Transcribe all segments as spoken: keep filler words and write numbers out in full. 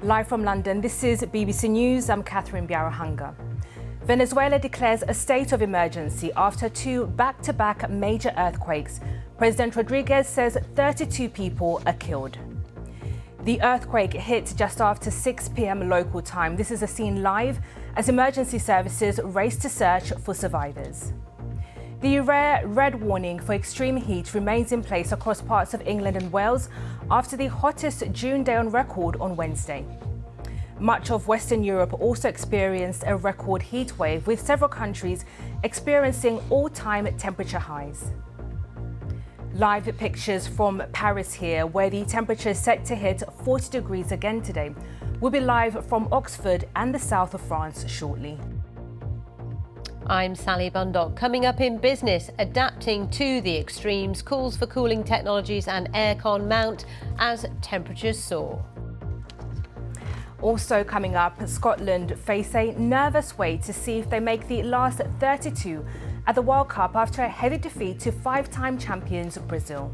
Live from London, this is B B C News. I'm Catherine Biarahanga. Venezuela declares a state of emergency after two back-to-back major earthquakes. President Rodriguez says thirty-two people are killed. The earthquake hit just after six p m local time. This is a scene live as emergency services race to search for survivors. The rare red warning for extreme heat remains in place across parts of England and Wales after the hottest June day on record on Wednesday. Much of Western Europe also experienced a record heat wave, with several countries experiencing all-time temperature highs. Live pictures from Paris here, where the temperature is set to hit forty degrees again today. We'll be live from Oxford and the south of France shortly. I'm Sally Bundock. Coming up in business, adapting to the extremes, calls for cooling technologies and aircon mount as temperatures soar. Also coming up, Scotland face a nervous wait to see if they make the last thirty-two at the World Cup after a heavy defeat to five-time champions Brazil.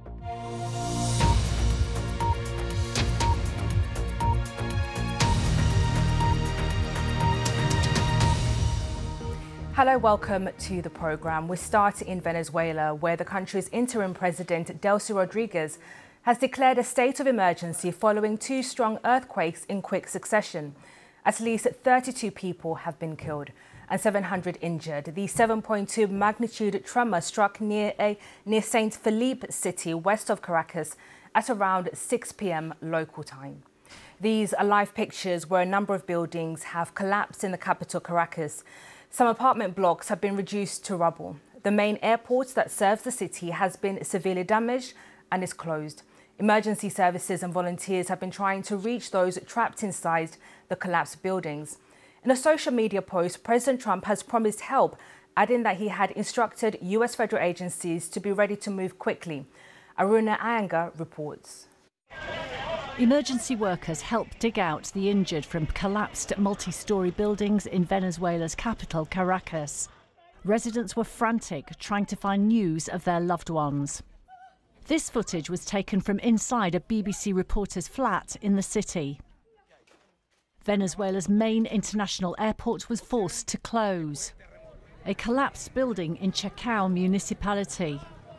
Hello, welcome to the programme. We start in Venezuela, where the country's interim president, Delcy Rodriguez, has declared a state of emergency following two strong earthquakes in quick succession. At least thirty-two people have been killed and seven hundred injured. The seven point two magnitude tremor struck near a near Saint Felipe city west of Caracas at around six p m local time. These are live pictures where a number of buildings have collapsed in the capital, Caracas. Some apartment blocks have been reduced to rubble. The main airport that serves the city has been severely damaged and is closed. Emergency services and volunteers have been trying to reach those trapped inside the collapsed buildings. In a social media post, President Trump has promised help, adding that he had instructed U S federal agencies to be ready to move quickly. Aruna Iyengar reports. Emergency workers helped dig out the injured from collapsed multi-storey buildings in Venezuela's capital, Caracas. Residents were frantic, trying to find news of their loved ones. This footage was taken from inside a B B C reporter's flat in the city. Venezuela's main international airport was forced to close. A collapsed building in Chacao municipality.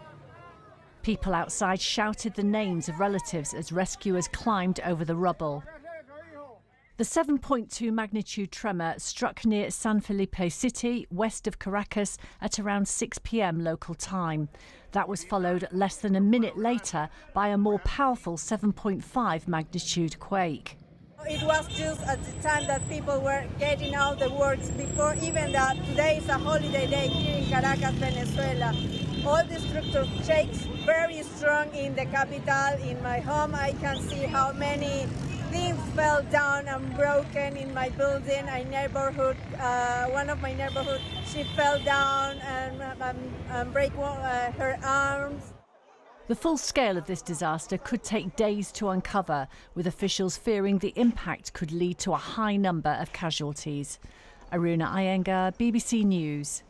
People outside shouted the names of relatives as rescuers climbed over the rubble. The seven point two magnitude tremor struck near San Felipe city, west of Caracas, at around six p m local time. That was followed less than a minute later by a more powerful seven point five magnitude quake. It was just at the time that people were getting out the works, before even that today is a holiday day here in Caracas, Venezuela. All the structure shakes very strong in the capital. In my home, I can see how many things fell down and broken in my building. A neighborhood, uh, one of my neighborhood, she fell down and, um, and break uh, her arms. The full scale of this disaster could take days to uncover, with officials fearing the impact could lead to a high number of casualties. Aruna Iyengar, B B C News.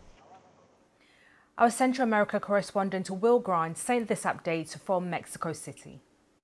Our Central America correspondent Will Grant sent this update from Mexico City.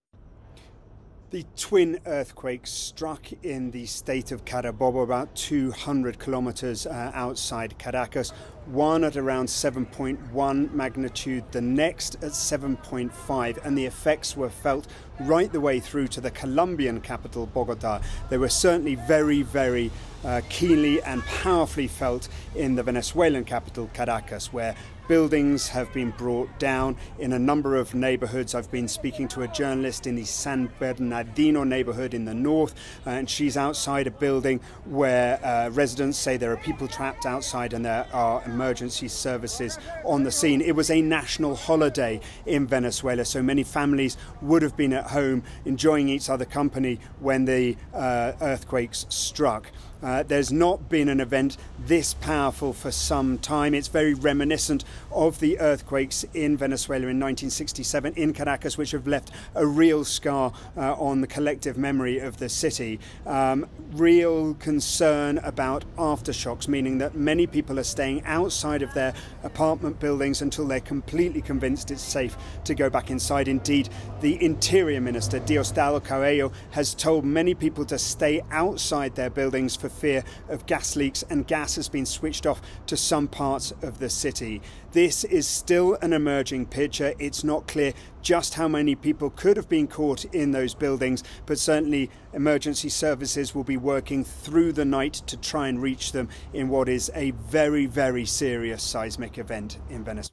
The twin earthquakes struck in the state of Carabobo, about two hundred kilometers uh, outside Caracas. One at around seven point one magnitude, the next at seven point five, and the effects were felt right the way through to the Colombian capital, Bogota. They were certainly very, very uh, keenly and powerfully felt in the Venezuelan capital, Caracas, where buildings have been brought down in a number of neighborhoods. I've been speaking to a journalist in the San Bernardino neighborhood in the north, uh, and she's outside a building where uh, residents say there are people trapped outside and there are emergency services on the scene. It was a national holiday in Venezuela, so many families would have been at home enjoying each other company when the uh, earthquakes struck. Uh, there's not been an event this powerful for some time. It's very reminiscent of the earthquakes in Venezuela in nineteen sixty-seven in Caracas, which have left a real scar uh, on the collective memory of the city. Um, real concern about aftershocks, meaning that many people are staying outside of their apartment buildings until they're completely convinced it's safe to go back inside. Indeed, the Interior Minister, Diosdado Cabello, has told many people to stay outside their buildings for fear of gas leaks, and gas has been switched off to some parts of the city. This is still an emerging picture. It's not clear just how many people could have been caught in those buildings, but certainly emergency services will be working through the night to try and reach them in what is a very, very serious seismic event in Venezuela.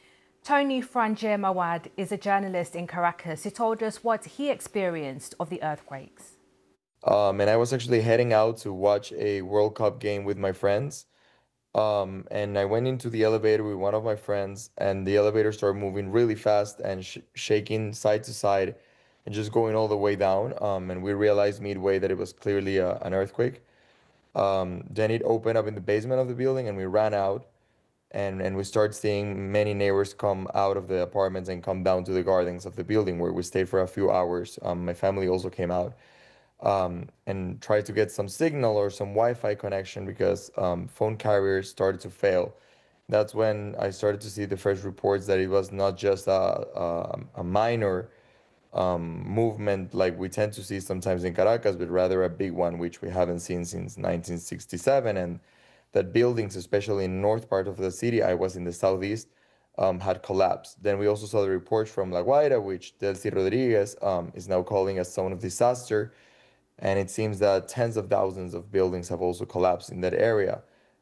Tony Frangé Mawad is a journalist in Caracas. He told us what he experienced of the earthquakes. Um, and I was actually heading out to watch a World Cup game with my friends. Um, and I went into the elevator with one of my friends, and the elevator started moving really fast and sh shaking side to side and just going all the way down. Um, and we realized midway that it was clearly a, an earthquake. Um, then it opened up in the basement of the building, and we ran out, and, and we started seeing many neighbors come out of the apartments and come down to the gardens of the building, where we stayed for a few hours. Um, my family also came out. Um, and try to get some signal or some Wi-Fi connection, because um, phone carriers started to fail. That's when I started to see the first reports that it was not just a, a, a minor um, movement like we tend to see sometimes in Caracas, but rather a big one, which we haven't seen since nineteen sixty-seven, and that buildings, especially in the north part of the city, I was in the southeast, um, had collapsed. Then we also saw the reports from La Guaira, which Delcy Rodriguez um, is now calling a zone of disaster. And it seems that tens of thousands of buildings have also collapsed in that area.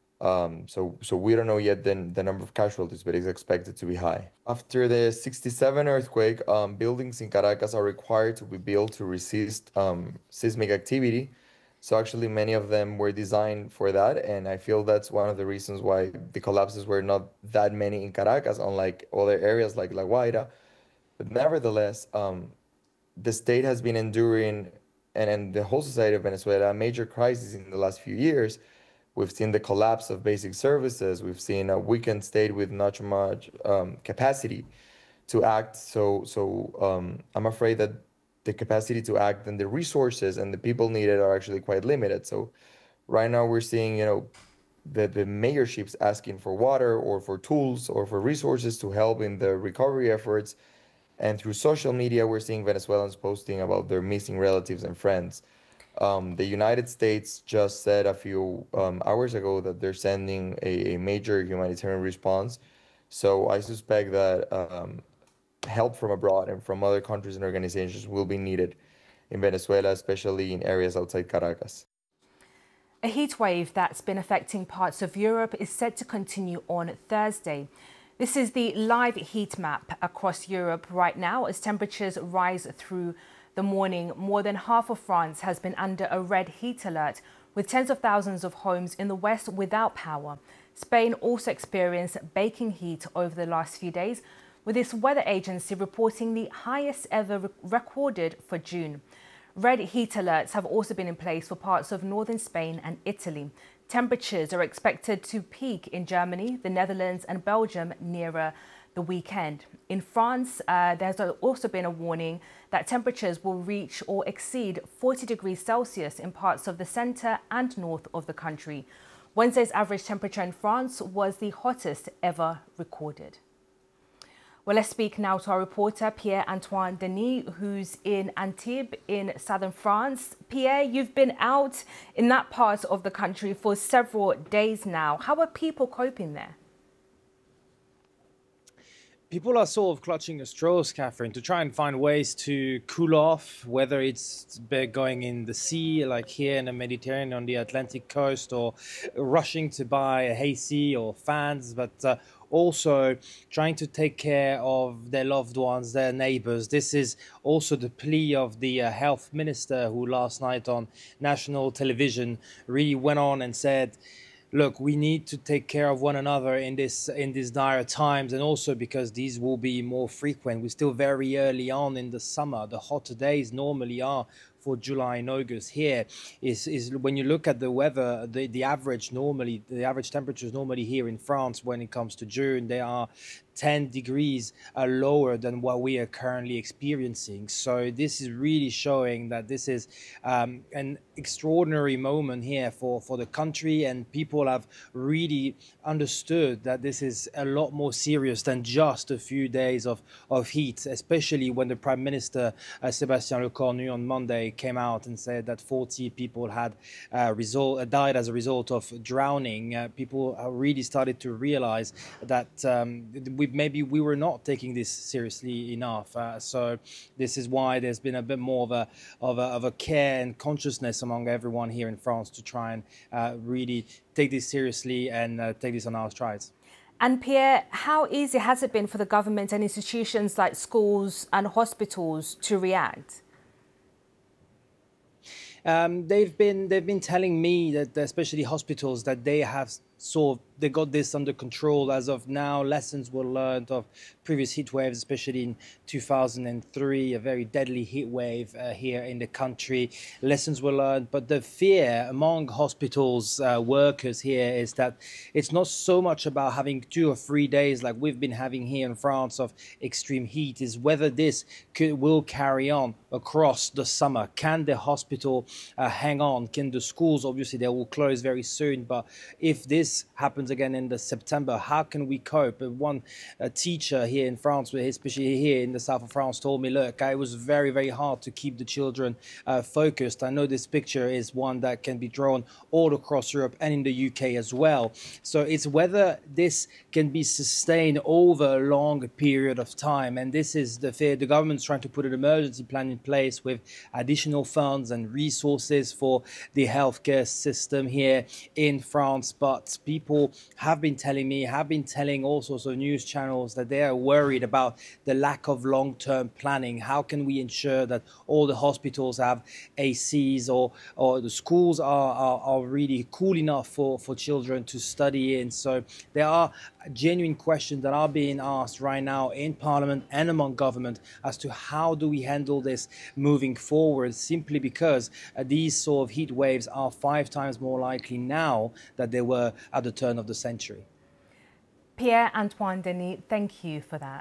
Um, so, so we don't know yet the, the number of casualties, but it's expected to be high. After the sixty-seven earthquake, um, buildings in Caracas are required to be built to resist um, seismic activity. So actually many of them were designed for that. And I feel that's one of the reasons why the collapses were not that many in Caracas, unlike other areas like La Guaira. But nevertheless, um, the state has been enduring, and, and the whole society of Venezuela, a major crisis in the last few years. We've seen the collapse of basic services. We've seen a weakened state with not much um, capacity to act. So, so um, I'm afraid that the capacity to act and the resources and the people needed are actually quite limited. So right now we're seeing, you know, the, the mayorships asking for water or for tools or for resources to help in the recovery efforts. And through social media, we're seeing Venezuelans posting about their missing relatives and friends. Um, the United States just said a few um, hours ago that they're sending a, a major humanitarian response. So I suspect that um, help from abroad and from other countries and organizations will be needed in Venezuela, especially in areas outside Caracas. A heat wave that's been affecting parts of Europe is set to continue on Thursday. This is the live heat map across Europe right now as temperatures rise through the morning. More than half of France has been under a red heat alert, with tens of thousands of homes in the west without power. Spain also experienced baking heat over the last few days, with this weather agency reporting the highest ever re recorded for June. Red heat alerts have also been in place for parts of northern Spain and Italy. Temperatures are expected to peak in Germany, the Netherlands and Belgium nearer the weekend. In France, uh, there's also been a warning that temperatures will reach or exceed forty degrees Celsius in parts of the centre and north of the country. Wednesday's average temperature in France was the hottest ever recorded. Well, let's speak now to our reporter, Pierre-Antoine Denis, who's in Antibes in southern France. Pierre, you've been out in that part of the country for several days now. How are people coping there? People are sort of clutching at straws, Catherine, to try and find ways to cool off, whether it's going in the sea, like here in the Mediterranean on the Atlantic coast, or rushing to buy a hayseed or fans, but uh, also trying to take care of their loved ones, their neighbors. This is also the plea of the uh, health minister, who last night on national television really went on and said, look, we need to take care of one another in this in these dire times, and also because these will be more frequent. We're still very early on in the summer. The hotter days normally are for July and August here is, is when you look at the weather, the, the average normally, the average temperatures normally here in France when it comes to June, they are ten degrees uh, lower than what we are currently experiencing. So this is really showing that this is um, an extraordinary moment here for, for the country, and people have really understood that this is a lot more serious than just a few days of, of heat, especially when the Prime Minister, uh, Sébastien Lecornu, on Monday came out and said that forty people had uh, result, uh, died as a result of drowning. Uh, people have really started to realize that um, we maybe we were not taking this seriously enough. Uh, so this is why there's been a bit more of a, of a, of a care and consciousness among everyone here in France to try and uh, really take this seriously and uh, take this on our strides. And Pierre, how easy has it been for the government and institutions like schools and hospitals to react? Um, they've been they've been telling me that, especially hospitals, that they have sort of they got this under control as of now. Lessons were learned of previous heat waves, especially in two thousand three, a very deadly heat wave uh, here in the country. Lessons were learned, but the fear among hospitals uh, workers here is that it's not so much about having two or three days like we've been having here in France of extreme heat, is whether this could, will carry on across the summer. Can the hospital uh, hang on? Can the schools, obviously they will close very soon, but if this happens again in the September, how can we cope? One uh, teacher here in France, especially here in the south of France, told me, look, it was very, very hard to keep the children uh, focused. I know this picture is one that can be drawn all across Europe and in the U K as well. So it's whether this can be sustained over a long period of time. And this is the fear. The government's trying to put an emergency plan in place with additional funds and resources for the healthcare system here in France. But people have been telling me, have been telling all sorts of news channels that they are worried about the lack of long-term planning. How can we ensure that all the hospitals have A Cs, or or the schools are, are, are really cool enough for, for children to study in? So there are genuine questions that are being asked right now in Parliament and among government as to how do we handle this moving forward, simply because uh, these sort of heat waves are five times more likely now than they were at the turn of the century. Pierre-Antoine Denis, thank you for that.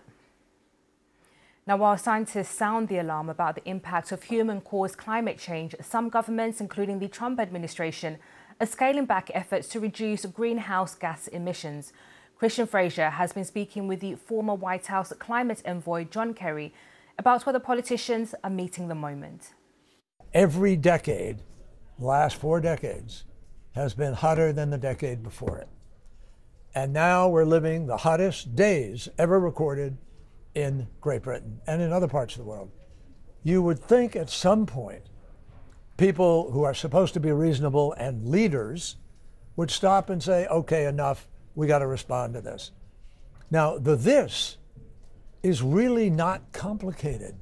Now, while scientists sound the alarm about the impact of human-caused climate change, some governments, including the Trump administration, are scaling back efforts to reduce greenhouse gas emissions. Christian Fraser has been speaking with the former White House climate envoy, John Kerry, about whether politicians are meeting the moment. Every decade, the last four decades, has been hotter than the decade before it. And now we're living the hottest days ever recorded in Great Britain and in other parts of the world. You would think at some point people who are supposed to be reasonable and leaders would stop and say, okay, enough, we got to respond to this. Now, the this is really not complicated.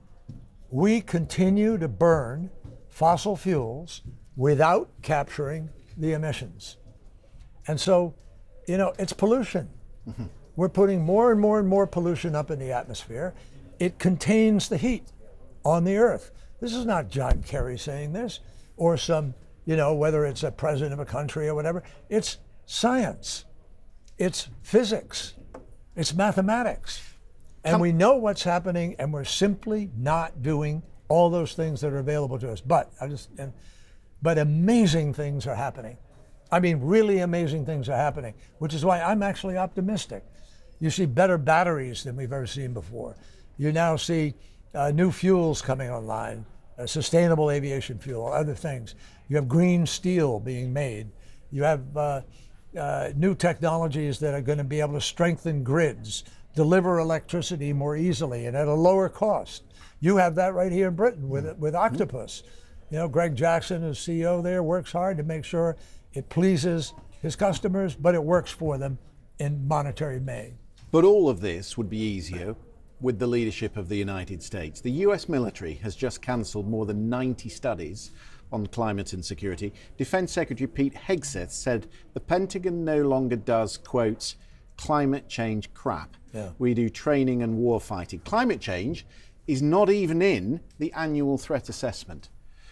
We continue to burn fossil fuels without capturing the emissions. And so, you know, it's pollution. Mm-hmm. We're putting more and more and more pollution up in the atmosphere. It contains the heat on the earth. This is not John Kerry saying this, or some, you know, whether it's a president of a country or whatever. It's science. It's physics. It's mathematics. And we know what's happening, and we're simply not doing all those things that are available to us. But I just, and, but amazing things are happening. I mean, really amazing things are happening, which is why I'm actually optimistic. You see better batteries than we've ever seen before. You now see uh, new fuels coming online, uh, sustainable aviation fuel, other things. You have green steel being made. You have uh, uh, new technologies that are going to be able to strengthen grids, deliver electricity more easily and at a lower cost. You have that right here in Britain with, with Octopus. You know, Greg Jackson, as C E O there, works hard to make sure it pleases his customers, but it works for them in monetary May. But all of this would be easier with the leadership of the United States. The U S military has just cancelled more than ninety studies on climate and security. Defense Secretary Pete Hegseth said the Pentagon no longer does, quote, climate change crap. Yeah. We do training and war fighting. Climate change is not even in the annual threat assessment.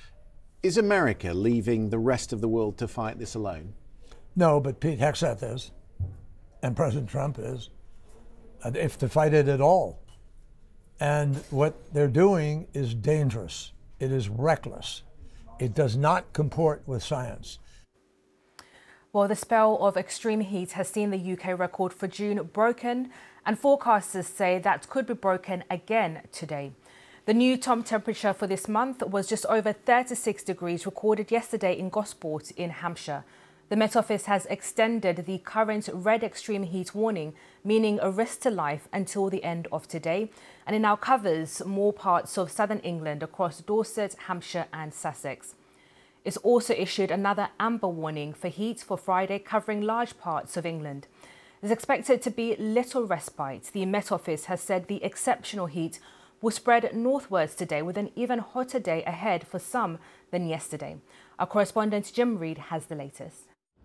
Is America leaving the rest of the world to fight this alone? No, but Pete Hegseth is, and President Trump is, if to fight it at all. And what they're doing is dangerous. It is reckless. It does not comport with science. Well, the spell of extreme heat has seen the U K record for June broken, and forecasters say that could be broken again today. The new top temperature for this month was just over thirty-six degrees recorded yesterday in Gosport in Hampshire. The Met Office has extended the current red extreme heat warning, meaning a risk to life, until the end of today. And it now covers more parts of southern England across Dorset, Hampshire and Sussex. It's also issued another amber warning for heat for Friday, covering large parts of England. There's expected to be little respite. The Met Office has said the exceptional heat will spread northwards today, with an even hotter day ahead for some than yesterday. Our correspondent Jim Reid has the latest.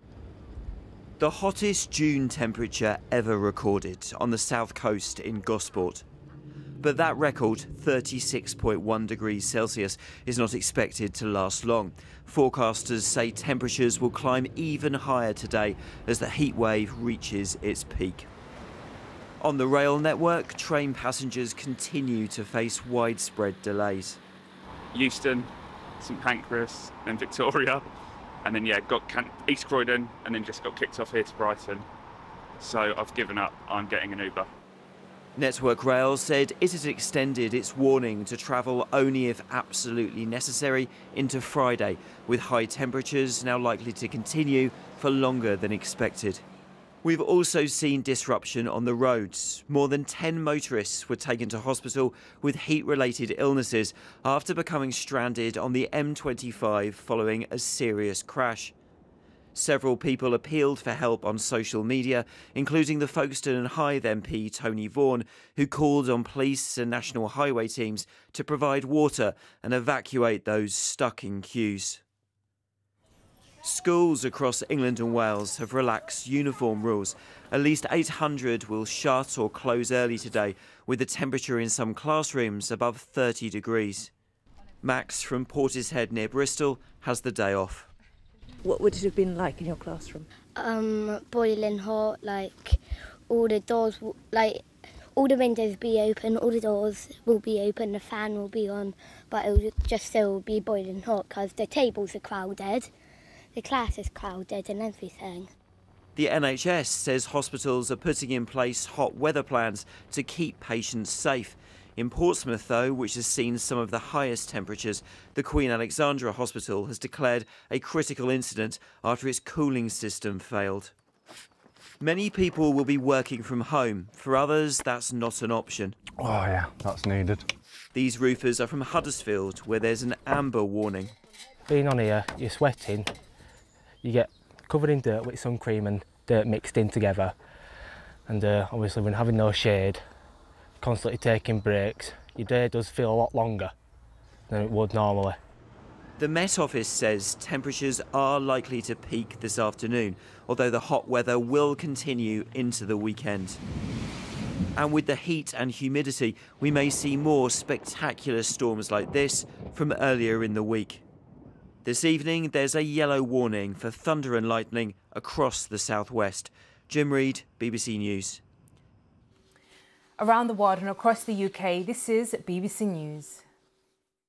The hottest June temperature ever recorded on the south coast in Gosport. But that record, thirty-six point one degrees Celsius, is not expected to last long. Forecasters say temperatures will climb even higher today as the heat wave reaches its peak. On the rail network, train passengers continue to face widespread delays. Euston, St Pancras, then Victoria, and then yeah, got East Croydon, and then just got kicked off here to Brighton. So I've given up. I'm getting an Uber. Network Rail said it has extended its warning to travel only if absolutely necessary into Friday, with high temperatures now likely to continue for longer than expected. We've also seen disruption on the roads. More than ten motorists were taken to hospital with heat-related illnesses after becoming stranded on the M twenty-five following a serious crash. Several people appealed for help on social media, including the Folkestone and Hythe M P Tony Vaughan, who called on police and National Highway teams to provide water and evacuate those stuck in queues. Schools across England and Wales have relaxed uniform rules. At least eight hundred will shut or close early today, with the temperature in some classrooms above thirty degrees. Max from Portishead near Bristol has the day off. What would it have been like in your classroom? Um, boiling hot, like all the doors, like all the windows will be open, all the doors will be open, the fan will be on, but it will just still be boiling hot because the tables are crowded, the class is crowded and everything. The N H S says hospitals are putting in place hot weather plans to keep patients safe. In Portsmouth, though, which has seen some of the highest temperatures, the Queen Alexandra Hospital has declared a critical incident after its cooling system failed. Many people will be working from home. For others, that's not an option. Oh yeah, that's needed. These roofers are from Huddersfield, where there's an amber warning. Being on here, you're sweating, you get covered in dirt with sun cream and dirt mixed in together. And uh, obviously when having no shade, constantly taking breaks, your day does feel a lot longer than it would normally. The Met Office says temperatures are likely to peak this afternoon, although the hot weather will continue into the weekend. And with the heat and humidity, we may see more spectacular storms like this from earlier in the week. This evening, there's a yellow warning for thunder and lightning across the southwest. Jim Reid, B B C News. Around the world and across the U K, this is B B C News.